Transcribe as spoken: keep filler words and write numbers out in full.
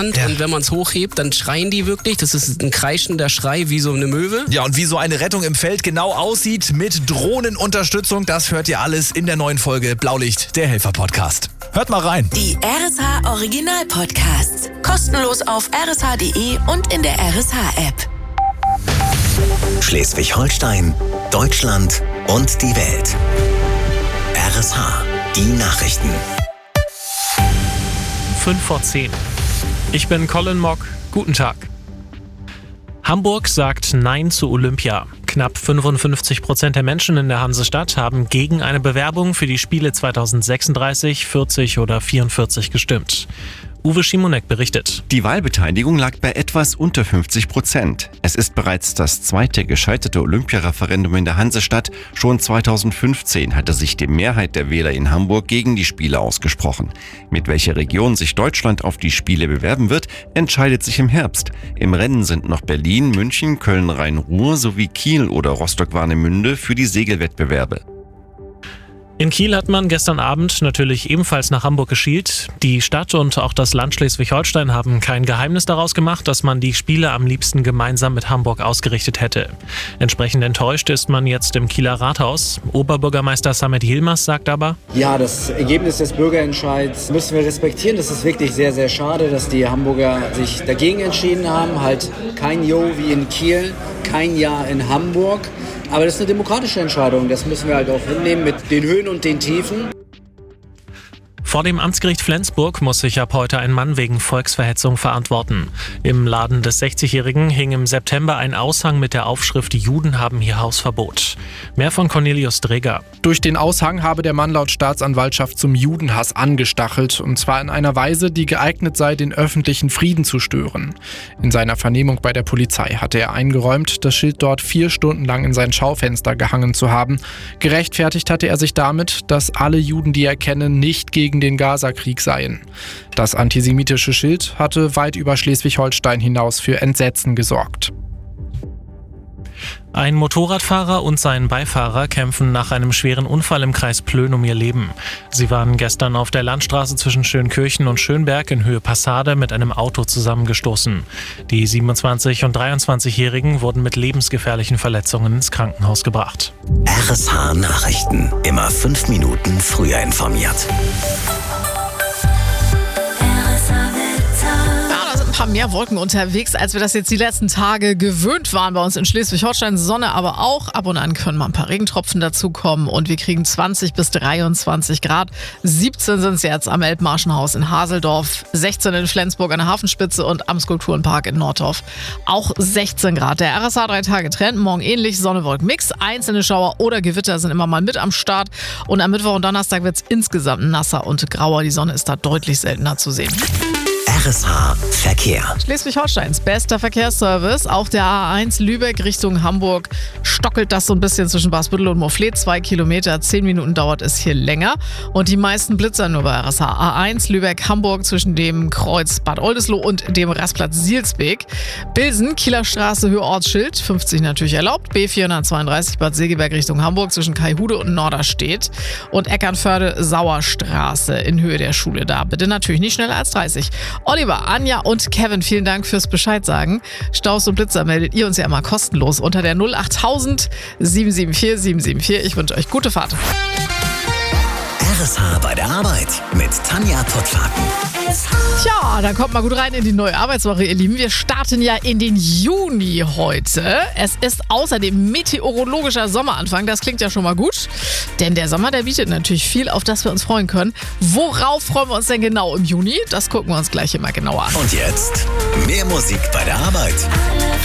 Hand Ja. und wenn man es hochhebt, dann schreien die wirklich. Das ist ein kreischender Schrei wie so eine Möwe. Ja, und wie so eine Rettung im Feld genau aussieht mit Drohnenunterstützung, das hört ihr alles in der neuen Folge Blaulicht, der Helfer-Podcast. Hört mal rein. Die R S H Original Podcasts. Kostenlos auf r s h punkt d e und in der R S H-App. Schleswig-Holstein, Deutschland und die Welt. R S H, die Nachrichten. fünf vor zehn. Ich bin Colin Mock. Guten Tag. Hamburg sagt Nein zu Olympia. Knapp fünfundfünfzig Prozent der Menschen in der Hansestadt haben gegen eine Bewerbung für die Spiele zweitausendsechsunddreißig, vierzig oder vierundvierzig gestimmt. Uwe Schimonek berichtet. Die Wahlbeteiligung lag bei etwas unter fünfzig Prozent. Es ist bereits das zweite gescheiterte Olympiareferendum in der Hansestadt. Schon zweitausendfünfzehn hatte sich die Mehrheit der Wähler in Hamburg gegen die Spiele ausgesprochen. Mit welcher Region sich Deutschland auf die Spiele bewerben wird, entscheidet sich im Herbst. Im Rennen sind noch Berlin, München, Köln, Rhein-Ruhr sowie Kiel oder Rostock-Warnemünde für die Segelwettbewerbe. In Kiel hat man gestern Abend natürlich ebenfalls nach Hamburg geschielt. Die Stadt und auch das Land Schleswig-Holstein haben kein Geheimnis daraus gemacht, dass man die Spiele am liebsten gemeinsam mit Hamburg ausgerichtet hätte. Entsprechend enttäuscht ist man jetzt im Kieler Rathaus. Oberbürgermeister Samet Yilmaz sagt aber: Ja, das Ergebnis des Bürgerentscheids müssen wir respektieren. Das ist wirklich sehr, sehr schade, dass die Hamburger sich dagegen entschieden haben. Halt kein Jo wie in Kiel, kein Ja in Hamburg. Aber das ist eine demokratische Entscheidung. Das müssen wir halt auch hinnehmen mit den Höhen und den Tiefen. Vor dem Amtsgericht Flensburg muss sich ab heute ein Mann wegen Volksverhetzung verantworten. Im Laden des sechzigjährigen hing im September ein Aushang mit der Aufschrift „Juden haben hier Hausverbot". Mehr von Cornelius Dreger. Durch den Aushang habe der Mann laut Staatsanwaltschaft zum Judenhass angestachelt, und zwar in einer Weise, die geeignet sei, den öffentlichen Frieden zu stören. In seiner Vernehmung bei der Polizei hatte er eingeräumt, das Schild dort vier Stunden lang in sein Schaufenster gehangen zu haben. Gerechtfertigt hatte er sich damit, dass alle Juden, die er kenne, nicht gegen den Gaza-Krieg seien. Das antisemitische Schild hatte weit über Schleswig-Holstein hinaus für Entsetzen gesorgt. Ein Motorradfahrer und sein Beifahrer kämpfen nach einem schweren Unfall im Kreis Plön um ihr Leben. Sie waren gestern auf der Landstraße zwischen Schönkirchen und Schönberg in Höhe Passade mit einem Auto zusammengestoßen. Die siebenundzwanzig- und dreiundzwanzigjährigen wurden mit lebensgefährlichen Verletzungen ins Krankenhaus gebracht. R S H Nachrichten. Immer fünf Minuten früher informiert. Ein paar mehr Wolken unterwegs, als wir das jetzt die letzten Tage gewöhnt waren bei uns in Schleswig-Holstein. Sonne aber auch. Ab und an können mal ein paar Regentropfen dazukommen und wir kriegen zwanzig bis dreiundzwanzig Grad. siebzehn sind es jetzt am Elbmarschenhaus in Haseldorf, sechzehn in Flensburg an der Hafenspitze und am Skulpturenpark in Nordorf. Auch sechzehn Grad. Der R S H drei Tage Trend, morgen ähnlich, Sonne-Wolken-Mix. Einzelne Schauer oder Gewitter sind immer mal mit am Start. Und am Mittwoch und Donnerstag wird es insgesamt nasser und grauer. Die Sonne ist da deutlich seltener zu sehen. R S H Verkehr. Schleswig-Holsteins bester Verkehrsservice. Auf der A eins Lübeck Richtung Hamburg stockelt das so ein bisschen zwischen Basbüttel und Moorfleet. Zwei Kilometer, zehn Minuten dauert es hier länger. Und die meisten Blitzer nur bei R S H. A eins Lübeck-Hamburg zwischen dem Kreuz Bad Oldesloe und dem Rastplatz Sielsbeek. Bilsen, Kieler Straße, Höhe Ortsschild, fünfzig natürlich erlaubt. B vierhundertzweiunddreißig Bad Segeberg Richtung Hamburg zwischen Kaihude und Norderstedt. Und Eckernförde-Sauerstraße in Höhe der Schule. Da bitte natürlich nicht schneller als dreißig. Oliver, Anja und Kevin, vielen Dank fürs Bescheid sagen. Staus und Blitzer meldet ihr uns ja immer kostenlos unter der null achttausend sieben sieben vier sieben sieben vier. Ich wünsche euch gute Fahrt. R S H bei der Arbeit mit Tanja Pottlaken. Tja, dann kommt mal gut rein in die neue Arbeitswoche, ihr Lieben. Wir starten ja in den Juni heute. Es ist außerdem meteorologischer Sommeranfang. Das klingt ja schon mal gut. Denn der Sommer, der bietet natürlich viel, auf das wir uns freuen können. Worauf freuen wir uns denn genau im Juni? Das gucken wir uns gleich immer genauer an. Und jetzt mehr Musik bei der Arbeit.